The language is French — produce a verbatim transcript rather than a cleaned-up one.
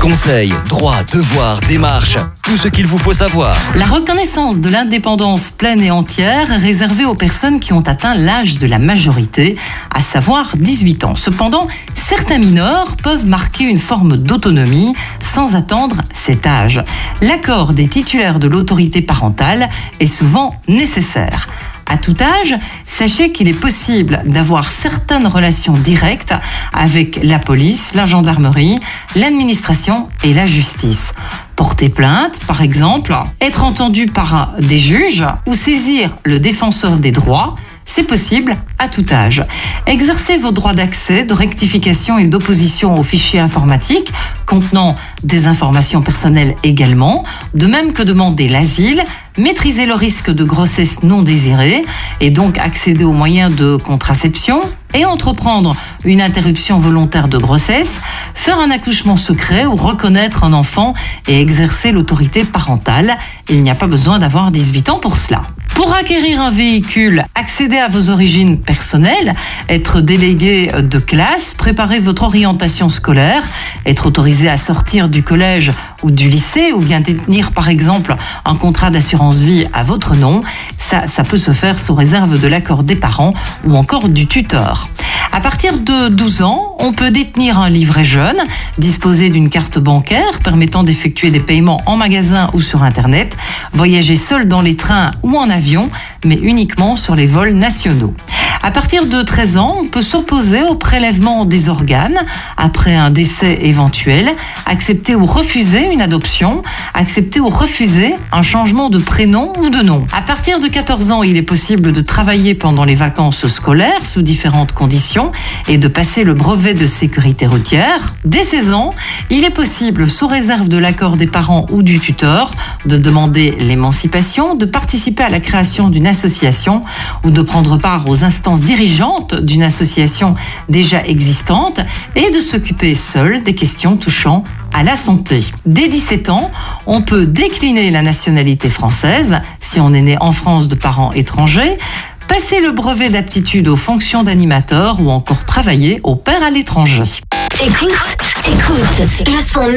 Conseils, droits, devoirs, démarches, tout ce qu'il vous faut savoir. La reconnaissance de l'indépendance pleine et entière est réservée aux personnes qui ont atteint l'âge de la majorité, à savoir dix-huit ans. Cependant, certains mineurs peuvent marquer une forme d'autonomie sans attendre cet âge. L'accord des titulaires de l'autorité parentale est souvent nécessaire. À tout âge, sachez qu'il est possible d'avoir certaines relations directes avec la police, la gendarmerie, l'administration et la justice. Porter plainte, par exemple, être entendu par des juges ou saisir le défenseur des droits, c'est possible à tout âge. Exercez vos droits d'accès, de rectification et d'opposition aux fichiers informatiques contenant des informations personnelles également, de même que demander l'asile, maîtriser le risque de grossesse non désirée et donc accéder aux moyens de contraception et entreprendre une interruption volontaire de grossesse, faire un accouchement secret ou reconnaître un enfant et exercer l'autorité parentale. Il n'y a pas besoin d'avoir dix-huit ans pour cela. Pour acquérir un véhicule, accéder à vos origines personnelles, être délégué de classe, préparer votre orientation scolaire, être autorisé à sortir du collège ou du lycée ou bien détenir par exemple un contrat d'assurance vie à votre nom, ça, ça peut se faire sous réserve de l'accord des parents ou encore du tuteur. À partir de douze ans, on peut détenir un livret jeune, disposer d'une carte bancaire permettant d'effectuer des paiements en magasin ou sur Internet, voyager seul dans les trains ou en avion, mais uniquement sur les vols nationaux. À partir de treize ans, on peut s'opposer au prélèvement des organes après un décès éventuel, accepter ou refuser une adoption, accepter ou refuser un changement de prénom ou de nom. À partir de quatorze ans, il est possible de travailler pendant les vacances scolaires sous différentes conditions et de passer le brevet de sécurité routière. Dès seize ans, il est possible, sous réserve de l'accord des parents ou du tuteur, de demander l'émancipation, de participer à la création d'une association ou de prendre part aux instances dirigeantes d'une association déjà existante et de s'occuper seul des questions touchant à la santé. Dès dix-sept ans, on peut décliner la nationalité française si on est né en France de parents étrangers, passer le brevet d'aptitude aux fonctions d'animateur ou encore travailler au pair à l'étranger. Écoute, écoute, le son